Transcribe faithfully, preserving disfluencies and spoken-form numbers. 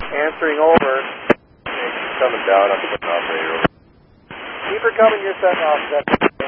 Answering over. Okay, she's coming down. I'm putting operator over. Keep her coming, you're setting off.